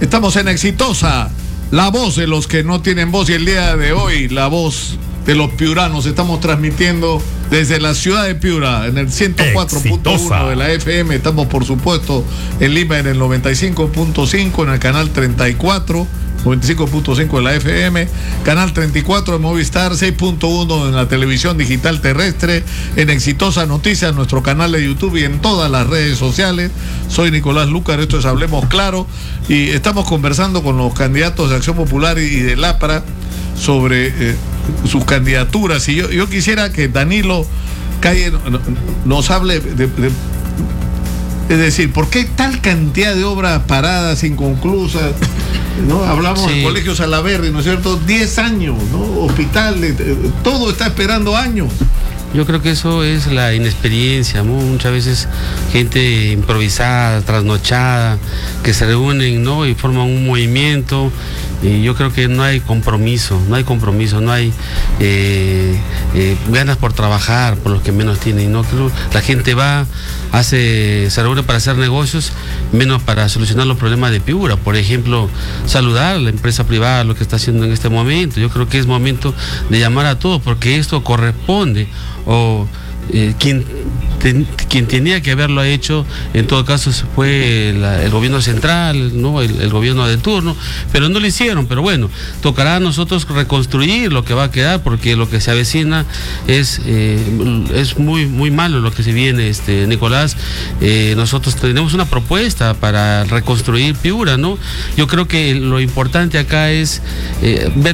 Estamos en Exitosa, la voz de los que no tienen voz, y el día de hoy la voz de los piuranos. Estamos transmitiendo desde la ciudad de Piura en el 104.1 de la FM. Estamos, por supuesto, en Lima en el 95.5, en el canal 34, 95.5 de la FM, canal 34 de Movistar, 6.1 en la televisión digital terrestre, en Exitosa Noticias, nuestro canal de YouTube y en todas las redes sociales. Soy Nicolás Lucar, esto es Hablemos Claro, y estamos conversando con los candidatos de Acción Popular y del APRA sobre sus candidaturas. Y yo quisiera que Danilo Calle nos hable es decir, ¿por qué tal cantidad de obras paradas, inconclusas? ¿No? Hablamos del Colegio Salaverry, ¿no es cierto? 10 años, ¿no? Hospitales, todo está esperando años. Yo creo que eso es la inexperiencia, ¿no? Muchas veces gente improvisada, trasnochada, que se reúnen, ¿no? Y forman un movimiento. Y yo creo que no hay compromiso, no hay ganas por trabajar, por los que menos tienen, ¿no? Creo la gente se reúne para hacer negocios, menos para solucionar los problemas de Piura. Por ejemplo, saludar a la empresa privada, lo que está haciendo en este momento. Yo creo que es momento de llamar a todos, porque esto corresponde, quien tenía que haberlo hecho, en todo caso fue el gobierno central, ¿no? El gobierno de turno, pero no lo hicieron. Pero bueno, tocará a nosotros reconstruir lo que va a quedar, porque lo que se avecina es muy, muy malo lo que se viene, Nicolás. Nosotros tenemos una propuesta para reconstruir Piura, ¿no? Yo creo que lo importante acá es ver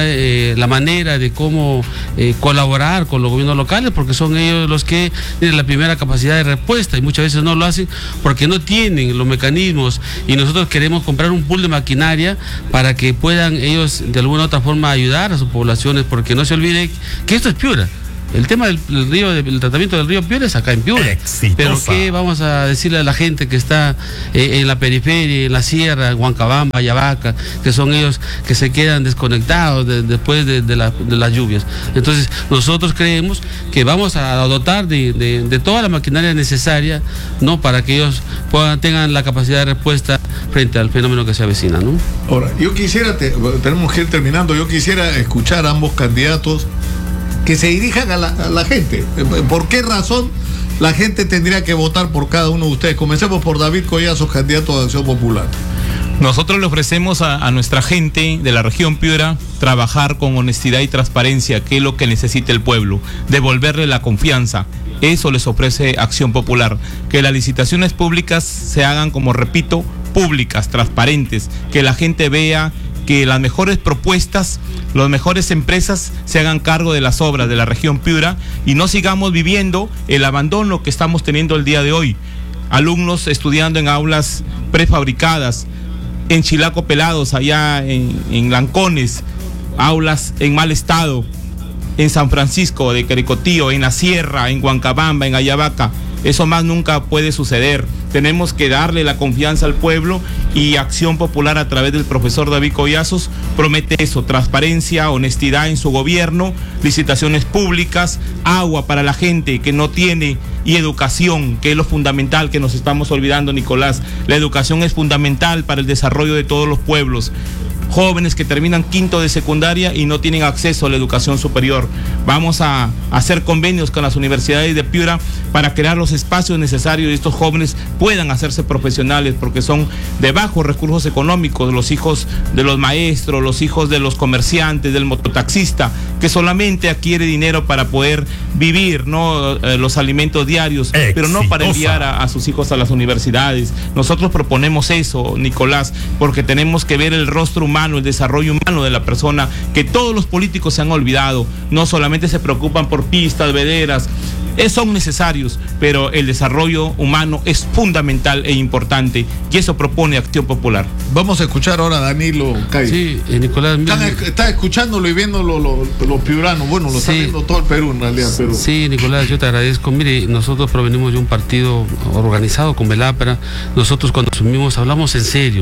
la manera de cómo colaborar con los gobiernos locales, porque son ellos los que tienen la primera capacidad de respuesta, y muchas veces no lo hacen porque no tienen los mecanismos, y nosotros queremos comprar un pool de maquinaria para que puedan ellos de alguna u otra forma ayudar a sus poblaciones, porque no se olvide que esto es Piura. El tema del tratamiento del río Piura es acá en Piura. Exitosa. Pero ¿qué vamos a decirle a la gente que está en la periferia, en la sierra, en Huancabamba, Ayabaca, que son ellos que se quedan desconectados después de las lluvias? Entonces, nosotros creemos que vamos a dotar de toda la maquinaria necesaria, ¿no? Para que ellos tengan la capacidad de respuesta frente al fenómeno que se avecina, ¿no? Ahora, yo quisiera, tenemos que ir terminando, yo quisiera escuchar a ambos candidatos que se dirijan a la gente. ¿Por qué razón la gente tendría que votar por cada uno de ustedes? Comencemos por David Collazos, candidato de Acción Popular. Nosotros le ofrecemos a nuestra gente de la región Piura trabajar con honestidad y transparencia, que es lo que necesita el pueblo, devolverle la confianza. Eso les ofrece Acción Popular, que las licitaciones públicas se hagan, como repito, públicas, transparentes, que la gente vea que las mejores propuestas, las mejores empresas se hagan cargo de las obras de la región Piura, y no sigamos viviendo el abandono que estamos teniendo el día de hoy. Alumnos estudiando en aulas prefabricadas, en Chilaco Pelados, allá en Lancones, aulas en mal estado, en San Francisco de Quericotío, en la Sierra, en Huancabamba, en Ayabaca. Eso más nunca puede suceder. Tenemos que darle la confianza al pueblo, y Acción Popular, a través del profesor David Collazos, promete eso: transparencia, honestidad en su gobierno, licitaciones públicas, agua para la gente que no tiene, y educación, que es lo fundamental que nos estamos olvidando, Nicolás. La educación es fundamental para el desarrollo de todos los pueblos. Jóvenes que terminan quinto de secundaria y no tienen acceso a la educación superior. Vamos a hacer convenios con las universidades de Piura para crear los espacios necesarios y estos jóvenes puedan hacerse profesionales, porque son de bajos recursos económicos, los hijos de los maestros, los hijos de los comerciantes, del mototaxista, que solamente adquiere dinero para poder vivir, ¿no? Los alimentos diarios, pero no para enviar a sus hijos a las universidades. Nosotros proponemos eso, Nicolás, porque tenemos que ver el rostro humano, el desarrollo humano de la persona, que todos los políticos se han olvidado. No solamente se preocupan por pistas, veredas, son necesarios, pero el desarrollo humano es fundamental e importante, y eso propone Acción Popular. Vamos a escuchar ahora a Danilo Calle. Sí, Nicolás. Está escuchándolo y viéndolo los piuranos. Bueno, lo está viendo todo el Perú, en realidad. Pero... Sí, Nicolás, yo te agradezco. Mire, nosotros provenimos de un partido organizado como el APRA. Nosotros, cuando asumimos, hablamos en serio.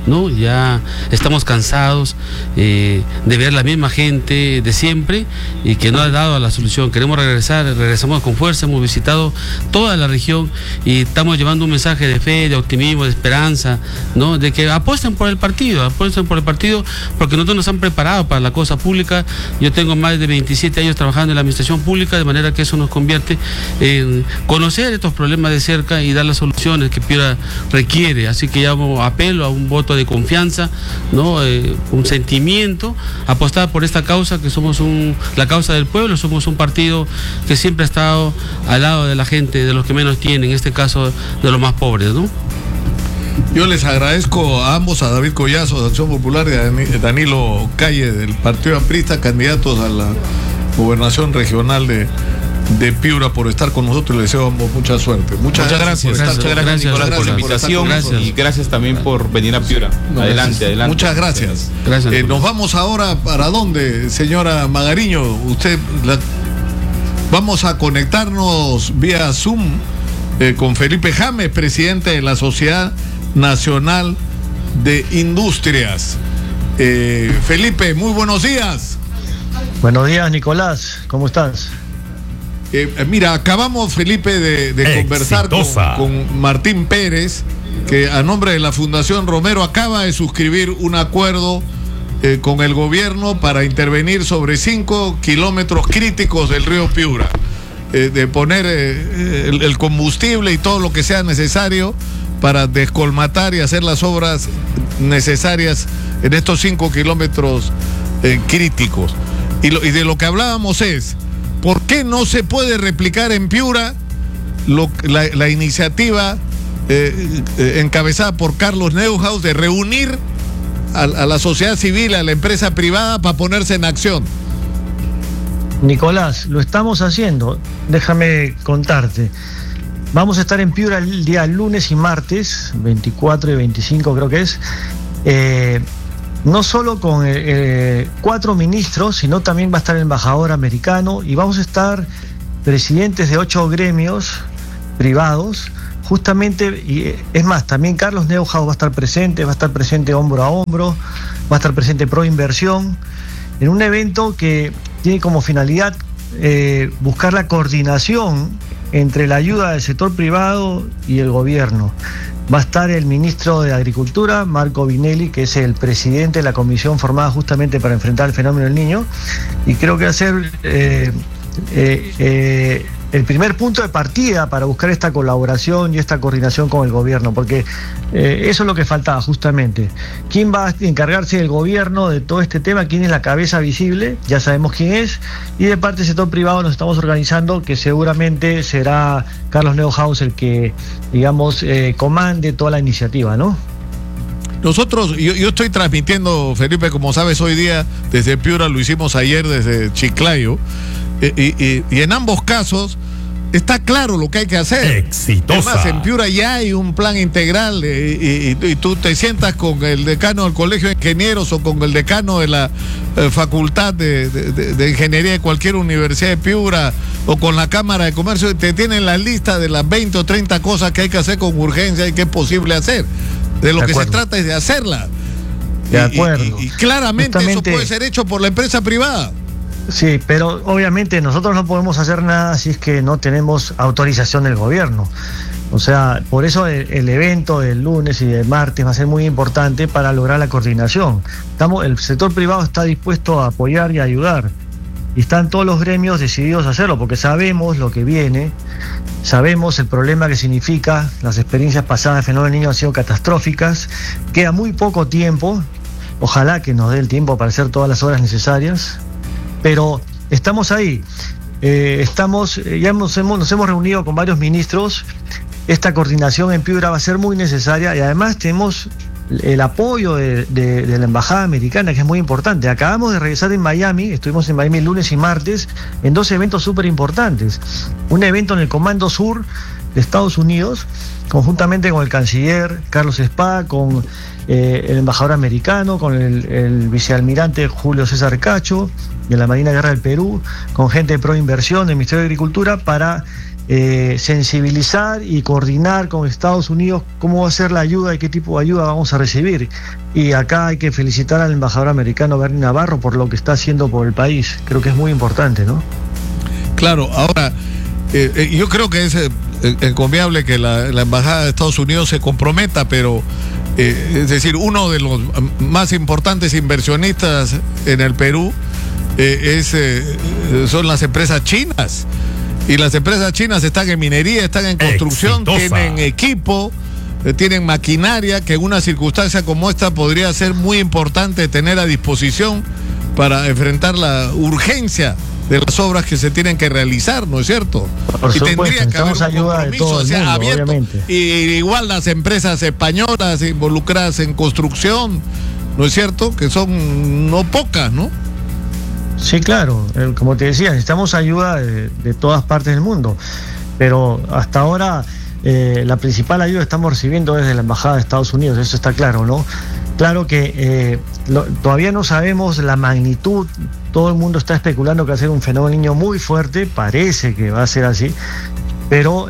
¿no? Ya estamos cansados de ver la misma gente de siempre y que no ha dado la solución. Queremos regresamos con fuerza, hemos visitado toda la región y estamos llevando un mensaje de fe, de optimismo, de esperanza, ¿no? De que apuesten por el partido, porque nosotros nos han preparado para la cosa pública. Yo tengo más de 27 años trabajando en la administración pública, de manera que eso nos convierte en conocer estos problemas de cerca y dar las soluciones que Piura requiere. Así que apelo a un voto de confianza, ¿no? Un sentimiento, apostar por esta causa, que somos la causa del pueblo, somos un partido que siempre ha estado al lado de la gente, de los que menos tienen, en este caso de los más pobres, ¿no? Yo les agradezco a ambos, a David Collazo de Acción Popular y a Danilo Calle del Partido Amprista, candidatos a la gobernación regional de Piura, por estar con nosotros. Les deseo a ambos mucha suerte. Muchas gracias. Muchas gracias, Nicolás, por la invitación y gracias también por venir a Piura. Adelante. Muchas gracias. Nos vamos ahora, ¿para dónde, señora Magariño? Vamos a conectarnos vía Zoom con Felipe James, presidente de la Sociedad Nacional de Industrias. Felipe, muy buenos días. Buenos días, Nicolás, ¿cómo estás? Mira, acabamos, Felipe, de conversar con Martín Pérez, que a nombre de la Fundación Romero acaba de suscribir un acuerdo con el gobierno para intervenir sobre 5 kilómetros críticos del río Piura, de poner el combustible y todo lo que sea necesario para descolmatar y hacer las obras necesarias en estos 5 kilómetros críticos. Y de lo que hablábamos es, ¿por qué no se puede replicar en Piura la iniciativa encabezada por Carlos Neuhaus de reunir a la sociedad civil, a la empresa privada, para ponerse en acción? Nicolás, lo estamos haciendo. Déjame contarte. Vamos a estar en Piura el día lunes y martes, 24 y 25 creo que es. No solo con 4 ministros, sino también va a estar el embajador americano y vamos a estar presidentes de 8 gremios privados, justamente, y es más, también Carlos Neuhaus va a estar presente hombro a hombro, va a estar presente Proinversión, en un evento que tiene como finalidad buscar la coordinación entre la ayuda del sector privado y el gobierno. Va a estar el ministro de Agricultura, Marco Vinelli, que es el presidente de la comisión formada justamente para enfrentar el fenómeno del Niño, y creo que va a ser el primer punto de partida para buscar esta colaboración y esta coordinación con el gobierno, porque eso es lo que faltaba justamente. ¿Quién va a encargarse del gobierno de todo este tema? ¿Quién es la cabeza visible? Ya sabemos quién es, y de parte del sector privado nos estamos organizando, que seguramente será Carlos Neuhaus el que, digamos, comande toda la iniciativa, ¿no? Nosotros, yo estoy transmitiendo, Felipe, como sabes, hoy día desde Piura, lo hicimos ayer desde Chiclayo, y en ambos casos está claro lo que hay que hacer. Exitosa. Además, en Piura ya hay un plan integral, y tú te sientas con el decano del Colegio de Ingenieros o con el decano de la Facultad de Ingeniería de cualquier universidad de Piura o con la Cámara de Comercio, y te tienen la lista de las 20 o 30 cosas que hay que hacer con urgencia y que es posible hacer. De lo que se trata es de hacerla. De acuerdo. Y claramente justamente, eso puede ser hecho por la empresa privada. Sí, pero obviamente nosotros no podemos hacer nada si es que no tenemos autorización del gobierno. O sea, por eso el evento del lunes y del martes va a ser muy importante para lograr la coordinación. El sector privado está dispuesto a apoyar y a ayudar. Y están todos los gremios decididos a hacerlo, porque sabemos lo que viene, sabemos el problema que significa. Las experiencias pasadas del fenómeno del Niño han sido catastróficas. Queda muy poco tiempo. Ojalá que nos dé el tiempo para hacer todas las obras necesarias. Pero estamos ahí, ya nos hemos reunido con varios ministros. Esta coordinación en Piura va a ser muy necesaria, y además tenemos el apoyo de la embajada americana, que es muy importante. Acabamos de regresar en Miami, estuvimos en Miami el lunes y martes en 2 eventos súper importantes. Un evento en el Comando Sur de Estados Unidos, conjuntamente con el canciller Carlos Spa, con el embajador americano, con el vicealmirante Julio César Cacho de la Marina de Guerra del Perú, con gente de Proinversión del Ministerio de Agricultura, para sensibilizar y coordinar con Estados Unidos cómo va a ser la ayuda y qué tipo de ayuda vamos a recibir. Y acá hay que felicitar al embajador americano Bernie Navarro por lo que está haciendo por el país. Creo que es muy importante, ¿no? Claro, ahora, yo creo que es encomiable que la embajada de Estados Unidos se comprometa, pero es decir, uno de los más importantes inversionistas en el Perú son las empresas chinas. Y las empresas chinas están en minería, están en construcción, tienen equipo, tienen maquinaria que en una circunstancia como esta podría ser muy importante tener a disposición para enfrentar la urgencia de las obras que se tienen que realizar, ¿no es cierto? Por supuesto, necesitamos ayuda de todo el mundo, abierto, obviamente. Y igual las empresas españolas involucradas en construcción, ¿no es cierto? Que son no pocas, ¿no? Sí, claro, como te decía, necesitamos ayuda de todas partes del mundo, pero hasta ahora la principal ayuda que estamos recibiendo es de la Embajada de Estados Unidos, eso está claro, ¿no? Claro que todavía no sabemos la magnitud, todo el mundo está especulando que va a ser un fenómeno del Niño muy fuerte, parece que va a ser así, pero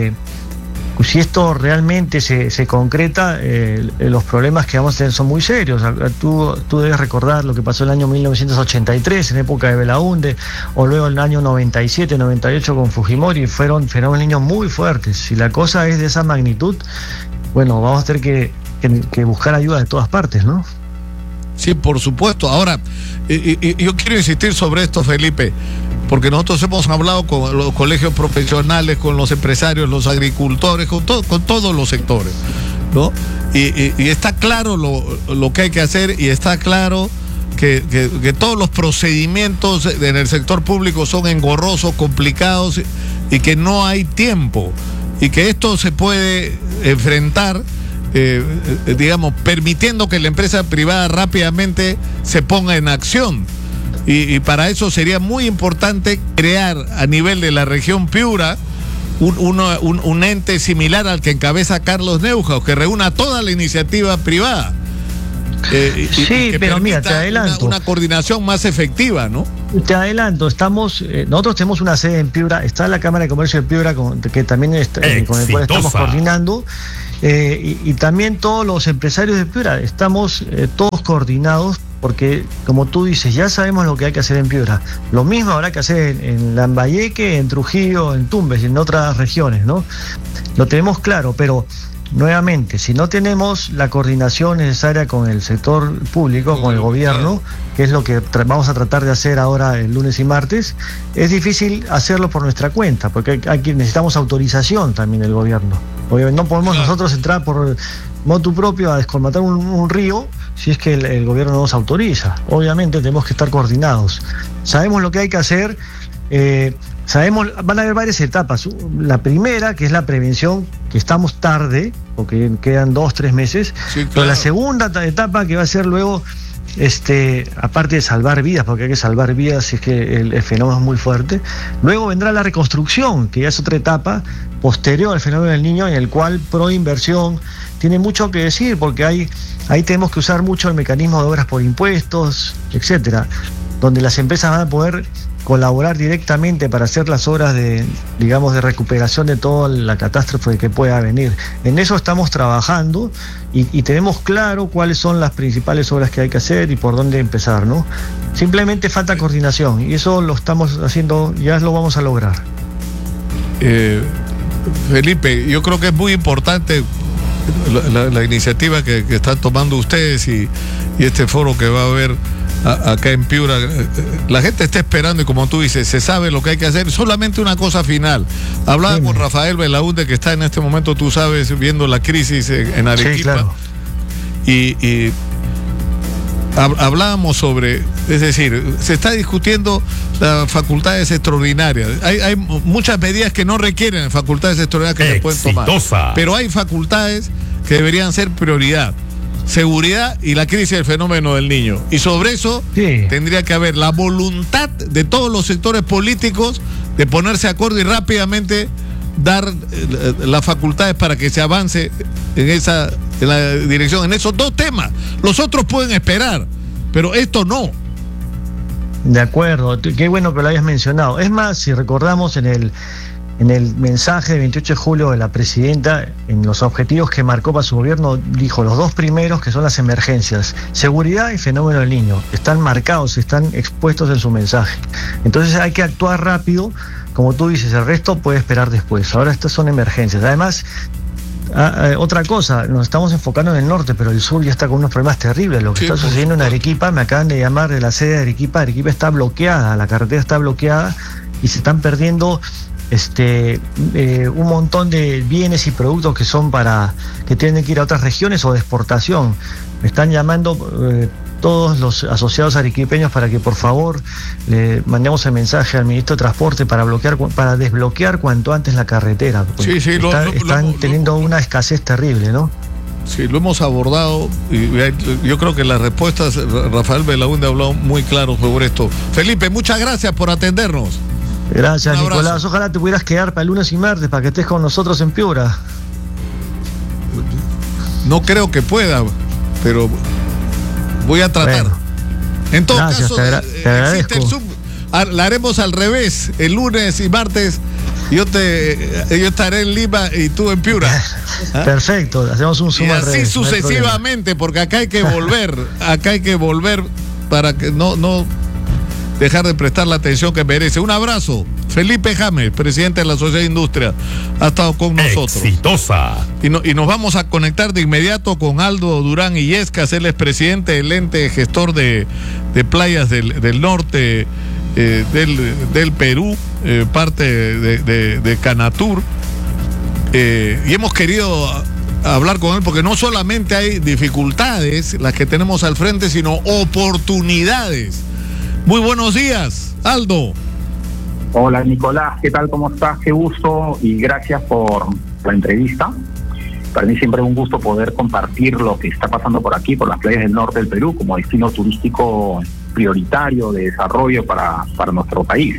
si esto realmente se concreta, los problemas que vamos a tener son muy serios. Tú debes recordar lo que pasó el año 1983, en época de Belaúnde, o luego el año 97, 98 con Fujimori, fueron fenómenos niños muy fuertes. Si la cosa es de esa magnitud, bueno, vamos a tener que buscar ayuda de todas partes, ¿no? Sí, por supuesto. Ahora, yo quiero insistir sobre esto, Felipe, porque nosotros hemos hablado con los colegios profesionales, con los empresarios, los agricultores, con todos los sectores, ¿no? Y está claro lo que hay que hacer, y está claro que todos los procedimientos en el sector público son engorrosos, complicados, y que no hay tiempo, y que esto se puede enfrentar digamos, permitiendo que la empresa privada rápidamente se ponga en acción. Y para eso sería muy importante crear a nivel de la región Piura un ente similar al que encabeza Carlos Neuhaus, que reúna toda la iniciativa privada. Sí, pero mira, te adelanto. Una coordinación más efectiva, ¿no? Te adelanto, nosotros tenemos una sede en Piura, está la Cámara de Comercio de Piura, que también con el cual estamos coordinando. Y también todos los empresarios de Piura estamos todos coordinados, porque como tú dices, ya sabemos lo que hay que hacer en Piura. Lo mismo habrá que hacer en Lambayeque, en Trujillo, en Tumbes y en otras regiones, ¿no? Lo tenemos claro, pero nuevamente, si no tenemos la coordinación necesaria con el sector público, con el gobierno, que es lo que vamos a tratar de hacer ahora el lunes y martes, es difícil hacerlo por nuestra cuenta, porque necesitamos autorización también del gobierno. Obviamente no podemos nosotros entrar por motu propio a descolmatar un río si es que el gobierno no nos autoriza. Obviamente tenemos que estar coordinados. Sabemos lo que hay que hacer. Van a haber varias etapas. La primera, que es la prevención, que estamos tarde, porque quedan 2-3 meses. Sí, claro. Pero la segunda etapa, que va a ser luego, aparte de salvar vidas, porque hay que salvar vidas si es que el fenómeno es muy fuerte, luego vendrá la reconstrucción, que ya es otra etapa posterior al fenómeno del Niño, en el cual Proinversión tiene mucho que decir, porque ahí tenemos que usar mucho el mecanismo de obras por impuestos, etcétera, donde las empresas van a poder colaborar directamente para hacer las obras de recuperación de toda la catástrofe que pueda venir. En eso estamos trabajando y tenemos claro cuáles son las principales obras que hay que hacer y por dónde empezar, ¿no? Simplemente falta coordinación, y eso lo estamos haciendo, ya lo vamos a lograr. Felipe, yo creo que es muy importante la iniciativa que están tomando ustedes y este foro que va a haber acá en Piura. La gente está esperando, y como tú dices, se sabe lo que hay que hacer. Solamente una cosa final. Hablaba con Rafael Belaúnde, que está en este momento, tú sabes, viendo la crisis en Arequipa. Sí, claro. Y hablábamos sobre, es decir, se está discutiendo las facultades extraordinarias. Hay muchas medidas que no requieren facultades extraordinarias que se pueden tomar, pero hay facultades que deberían ser prioridad: seguridad y la crisis del fenómeno del Niño. Y sobre eso tendría que haber la voluntad de todos los sectores políticos de ponerse de acuerdo y rápidamente dar las facultades para que se avance en la dirección, en esos dos temas. Los otros pueden esperar, pero esto no. De acuerdo, qué bueno que lo hayas mencionado. Es más, si recordamos en En el mensaje del 28 de julio de la presidenta, en los objetivos que marcó para su gobierno, dijo los dos primeros, que son las emergencias, seguridad y fenómeno del niño. Están marcados, están expuestos en su mensaje. Entonces hay que actuar rápido, como tú dices, el resto puede esperar después. Ahora estas son emergencias. Además, otra cosa, nos estamos enfocando en el norte, pero el sur ya está con unos problemas terribles. Lo que está sucediendo en Arequipa, me acaban de llamar de la sede de Arequipa. Arequipa está bloqueada, la carretera está bloqueada y se están perdiendo un montón de bienes y productos que son que tienen que ir a otras regiones o de exportación. Me están llamando todos los asociados arequipeños para que por favor le mandemos el mensaje al ministro de Transporte para desbloquear cuanto antes la carretera. Están teniendo una escasez terrible, ¿no? Sí, lo hemos abordado y yo creo que las respuestas, Rafael Belaúnde ha hablado muy claro sobre esto. Felipe, muchas gracias por atendernos. Gracias, Nicolás. Ojalá te pudieras quedar para el lunes y martes para que estés con nosotros en Piura. No creo que pueda, pero voy a tratar. Bueno, en todo gracias, caso, te agradezco. La haremos al revés, el lunes y martes. Yo estaré en Lima y tú en Piura. Perfecto, hacemos un Zoom y al así revés, sucesivamente, porque acá hay que volver para que no dejar de prestar la atención que merece. Un abrazo. Felipe James, presidente de la Sociedad de Industria, ha estado con nosotros. Exitosa. Y nos vamos a conectar de inmediato con Aldo Durán Illescas. Él es presidente del ente gestor de playas del norte del Perú, parte de Canatur. Y hemos querido hablar con él porque no solamente hay dificultades las que tenemos al frente, sino oportunidades. Muy buenos días, Aldo. Hola, Nicolás, ¿qué tal? ¿Cómo estás? Qué gusto y gracias por la entrevista. Para mí siempre es un gusto poder compartir lo que está pasando por aquí, por las playas del norte del Perú, como destino turístico prioritario de desarrollo para nuestro país.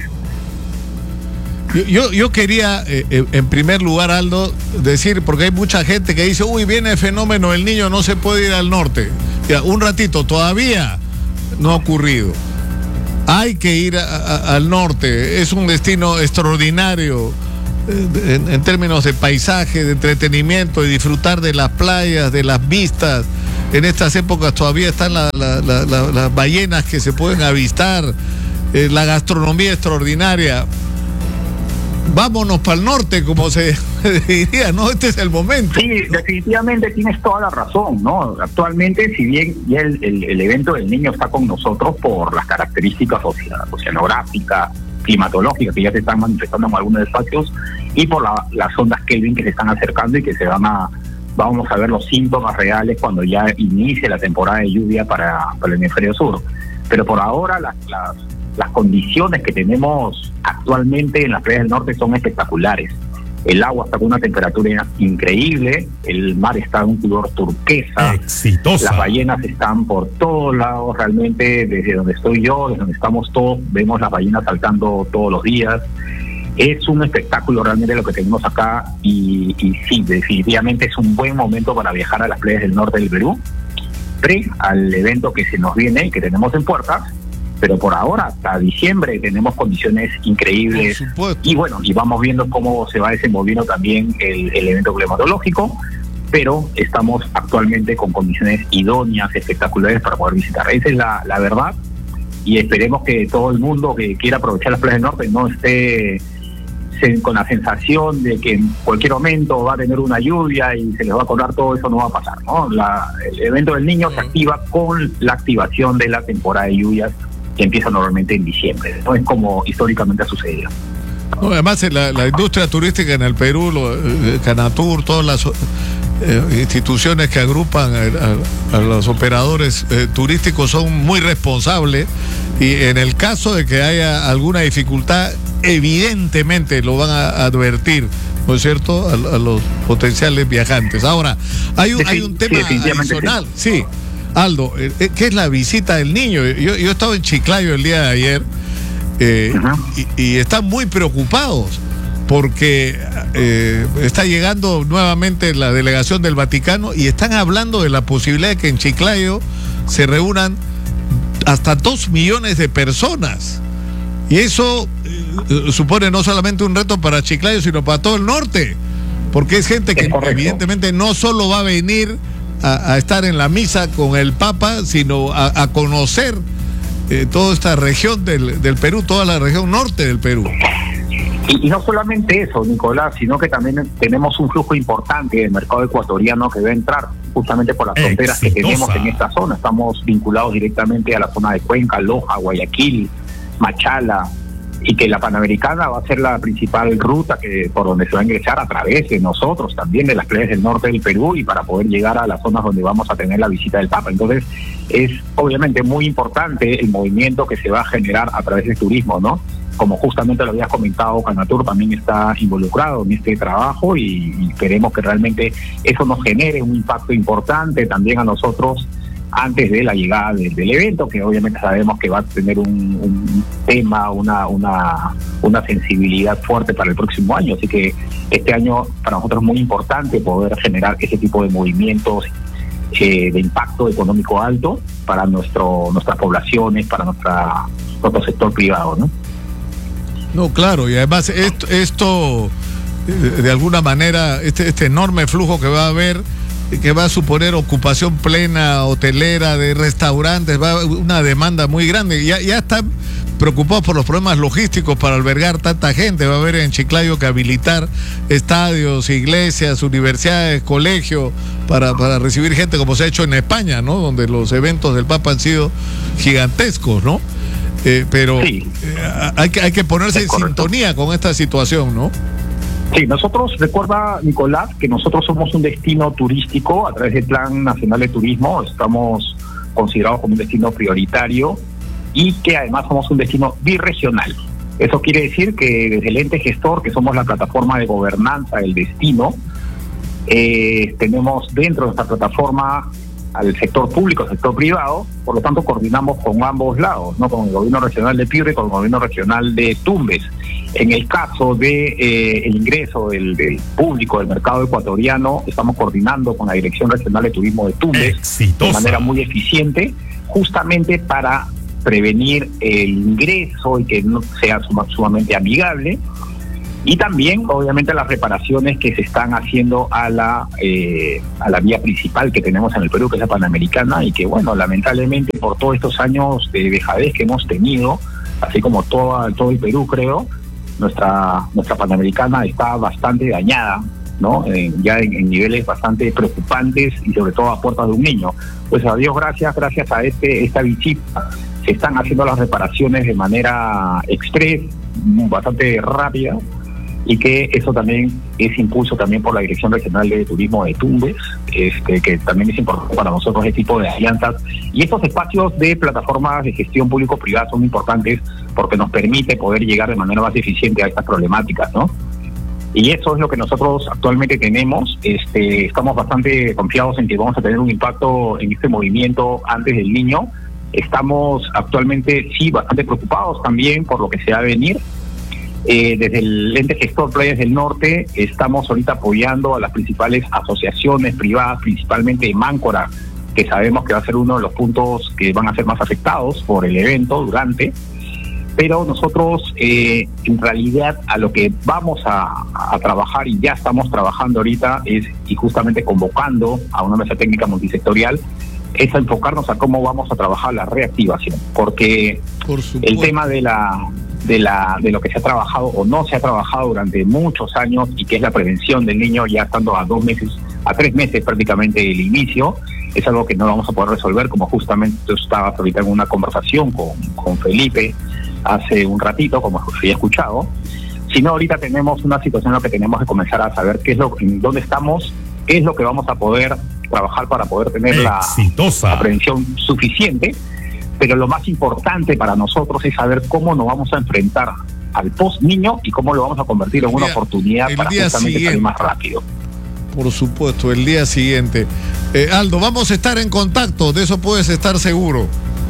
Yo quería, en primer lugar, Aldo, decir, porque hay mucha gente que dice, viene el fenómeno del niño, no se puede ir al norte. Ya, un ratito, todavía no ha ocurrido. Hay que ir al norte, es un destino extraordinario en términos de paisaje, de entretenimiento, de disfrutar de las playas, de las vistas. En estas épocas todavía están las ballenas que se pueden avistar, la gastronomía extraordinaria. Vámonos para el norte, como se diría, ¿no? Este es el momento. Sí, definitivamente tienes toda la razón, ¿no? Actualmente, si bien ya el evento del niño está con nosotros por las características oceanográficas, climatológicas que ya se están manifestando en algunos espacios y por las ondas Kelvin que se están acercando y que vamos a ver los síntomas reales cuando ya inicie la temporada de lluvia para el hemisferio sur. Pero por ahora las condiciones que tenemos actualmente en las playas del norte son espectaculares. El agua está con una temperatura increíble, el mar está de un color turquesa. Exitosa. Las ballenas están por todos lados, realmente desde donde estoy yo, desde donde estamos todos, vemos las ballenas saltando todos los días. Es un espectáculo realmente lo que tenemos acá y sí, definitivamente es un buen momento para viajar a las playas del norte del Perú, al evento que se nos viene y que tenemos en puertas. Pero por ahora, hasta diciembre, tenemos condiciones increíbles. Por supuesto. Y bueno, y vamos viendo cómo se va desenvolviendo también el evento climatológico, pero estamos actualmente con condiciones idóneas, espectaculares para poder visitar. Esa es la verdad, y esperemos que todo el mundo que quiera aprovechar las playas del norte no esté con la sensación de que en cualquier momento va a tener una lluvia y se les va a colar todo. Eso no va a pasar, ¿no? El evento del niño se activa con la activación de la temporada de lluvias, que empieza normalmente en diciembre, ¿no? Es como históricamente ha sucedido. No, además, la industria turística en el Perú, Canatur, todas las instituciones que agrupan a los operadores turísticos son muy responsables, y en el caso de que haya alguna dificultad, evidentemente lo van a advertir, ¿no es cierto?, a los potenciales viajantes. Ahora, hay un tema adicional, sí. Aldo, ¿qué es la visita del niño? Yo he estado en Chiclayo el día de ayer y están muy preocupados porque está llegando nuevamente la delegación del Vaticano y están hablando de la posibilidad de que en Chiclayo se reúnan hasta 2 millones de personas. Y eso supone no solamente un reto para Chiclayo, sino para todo el norte, porque es gente que evidentemente no solo va a venir a estar en la misa con el Papa, sino a conocer toda esta región del Perú, toda la región norte del Perú. Y no solamente eso, Nicolás, sino que también tenemos un flujo importante del mercado ecuatoriano que va a entrar justamente por las fronteras que tenemos en esta zona. Estamos vinculados directamente a la zona de Cuenca, Loja, Guayaquil, Machala, y que la Panamericana va a ser la principal ruta por donde se va a ingresar a través de nosotros, también de las playas del norte del Perú, y para poder llegar a las zonas donde vamos a tener la visita del Papa. Entonces es obviamente muy importante el movimiento que se va a generar a través del turismo, ¿no? Como justamente lo habías comentado, Canatur también está involucrado en este trabajo y queremos que realmente eso nos genere un impacto importante también a nosotros antes de la llegada del evento, que obviamente sabemos que va a tener un tema, una sensibilidad fuerte para el próximo año. Así que este año para nosotros es muy importante poder generar ese tipo de movimientos de impacto económico alto para nuestras poblaciones, para nuestro sector privado, ¿no? No, claro, y además esto de alguna manera, este enorme flujo que va a haber, que va a suponer ocupación plena hotelera, de restaurantes, va una demanda muy grande. Ya están preocupados por los problemas logísticos para albergar tanta gente. Va a haber en Chiclayo que habilitar estadios, iglesias, universidades, colegios para recibir gente, como se ha hecho en España, ¿no? Donde los eventos del Papa han sido gigantescos, ¿no? Pero sí, hay que ponerse en sintonía con esta situación, ¿no? Sí, nosotros, recuerda, Nicolás, que nosotros somos un destino turístico a través del Plan Nacional de Turismo. Estamos considerados como un destino prioritario y que además somos un destino birregional. Eso quiere decir que desde el ente gestor, que somos la plataforma de gobernanza del destino, tenemos dentro de nuestra plataforma al sector público, al sector privado. Por lo tanto coordinamos con ambos lados, ¿no? Con el gobierno regional de Piura y con el gobierno regional de Tumbes. En el caso de el ingreso del público del mercado ecuatoriano, estamos coordinando con la Dirección Regional de Turismo de Tumbes de manera muy eficiente, justamente para prevenir el ingreso y que no sea sumamente amigable. Y también, obviamente, las reparaciones que se están haciendo a la vía principal que tenemos en el Perú, que es la Panamericana, y que, bueno, lamentablemente, por todos estos años de dejadez que hemos tenido, así como todo el Perú, creo, nuestra Panamericana está bastante dañada, ¿no? Ya en niveles bastante preocupantes y sobre todo a puertas de un niño. Pues a Dios gracias a esta visita, se están haciendo las reparaciones de manera express, bastante rápida, y que eso también es impulso también por la Dirección Regional de Turismo de Tumbes, que también es importante para nosotros este tipo de alianzas. Y estos espacios de plataformas de gestión público-privada son importantes porque nos permite poder llegar de manera más eficiente a estas problemáticas, ¿no? Y eso es lo que nosotros actualmente tenemos. Estamos bastante confiados en que vamos a tener un impacto en este movimiento antes del niño. Estamos actualmente, sí, bastante preocupados también por lo que se va a venir. Desde el ente gestor Playas del Norte estamos ahorita apoyando a las principales asociaciones privadas, principalmente Máncora, que sabemos que va a ser uno de los puntos que van a ser más afectados por el evento durante. Pero nosotros en realidad a lo que vamos a trabajar, y ya estamos trabajando ahorita, y justamente convocando a una mesa técnica multisectorial, es a enfocarnos a cómo vamos a trabajar la reactivación, porque el tema de lo que se ha trabajado o no se ha trabajado durante muchos años, y que es la prevención del niño, ya estando a 3 meses prácticamente del inicio, es algo que no vamos a poder resolver, como justamente tú estabas ahorita en una conversación con Felipe hace un ratito, como se había escuchado, sino ahorita tenemos una situación en la que tenemos que comenzar a saber en dónde estamos, qué es lo que vamos a poder trabajar para poder tener la prevención suficiente. Pero lo más importante para nosotros es saber cómo nos vamos a enfrentar al post-niño y cómo lo vamos a convertir en una oportunidad para justamente salir más rápido. Por supuesto, el día siguiente. Aldo, vamos a estar en contacto, de eso puedes estar seguro.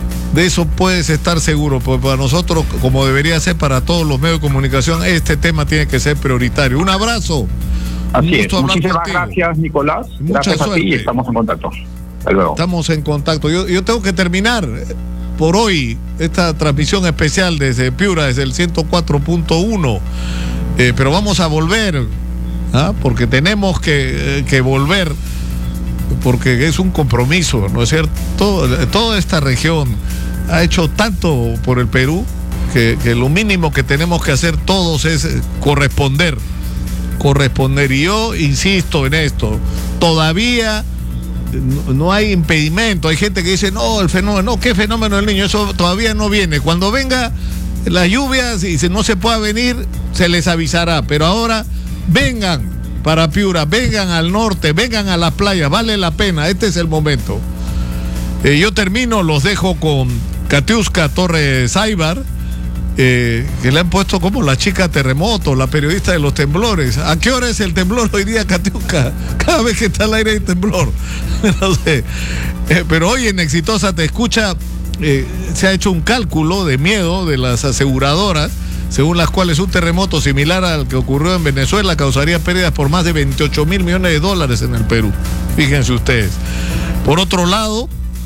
Porque para nosotros, como debería ser para todos los medios de comunicación, este tema tiene que ser prioritario. Un abrazo. Así es. Muchísimas gracias, Nicolás. Gracias a ti y estamos en contacto. Hasta luego. Estamos en contacto. Yo tengo que terminar, por hoy esta transmisión especial desde Piura, desde el 104.1. Pero vamos a volver, porque tenemos que volver, porque es un compromiso, ¿no es cierto? Toda esta región ha hecho tanto por el Perú que lo mínimo que tenemos que hacer todos es corresponder. Y yo insisto en esto, todavía no hay impedimento. Hay gente que dice, no, el fenómeno, no, ¿qué fenómeno del Niño? Eso todavía no viene. Cuando venga las lluvias y no se pueda venir, se les avisará. Pero ahora vengan para Piura, vengan al norte, vengan a las playas, vale la pena, este es el momento. Yo termino, los dejo con Katiuska Torres Aybar, que le han puesto como la chica terremoto, la periodista de los temblores. ¿A qué hora es el temblor hoy día, Katiuska? Cada vez que está al aire hay temblor. No sé. Pero hoy en Exitosa Te Escucha se ha hecho un cálculo de miedo de las aseguradoras, según las cuales un terremoto similar al que ocurrió en Venezuela causaría pérdidas por más de 28 mil millones de dólares en el Perú. Fíjense ustedes. Por otro lado,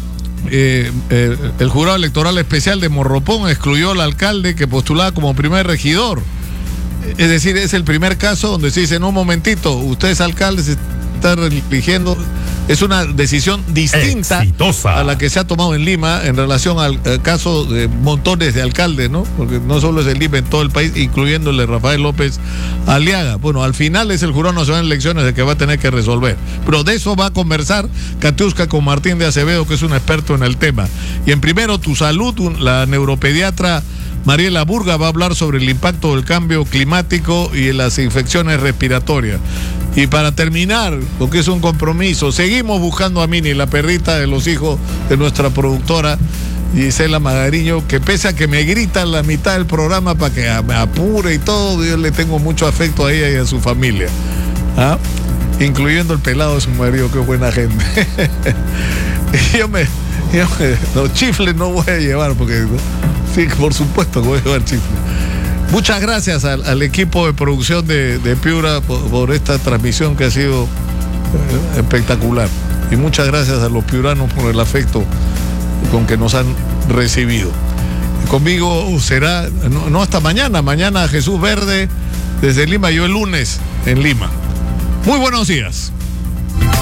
el jurado electoral especial de Morropón excluyó al alcalde que postulaba como primer regidor. Es decir, es el primer caso donde se dice, no, un momentito, usted es alcalde, se está eligiendo. Es una decisión distinta a la que se ha tomado en Lima en relación al caso de montones de alcaldes, ¿no? Porque no solo es en Lima, en todo el país, incluyéndole Rafael López Aliaga. Bueno, al final es el Jurado Nacional de Elecciones el que va a tener que resolver. Pero de eso va a conversar Katiuska con Martín de Acevedo, que es un experto en el tema. Y en Primero Tu Salud, la neuropediatra Mariela Burga va a hablar sobre el impacto del cambio climático y en las infecciones respiratorias. Y para terminar, porque es un compromiso, seguimos buscando a Mini, la perrita de los hijos de nuestra productora Gisela Magariño, que pese a que me grita en la mitad del programa para que me apure y todo, yo le tengo mucho afecto a ella y a su familia, incluyendo el pelado de su marido, qué buena gente. Los chifles no voy a llevar, porque sí, por supuesto que voy a llevar chifles. Muchas gracias al equipo de producción de Piura por esta transmisión que ha sido espectacular. Y muchas gracias a los piuranos por el afecto con que nos han recibido. Conmigo será, no hasta mañana Jesús Verde desde Lima, yo el lunes en Lima. Muy buenos días.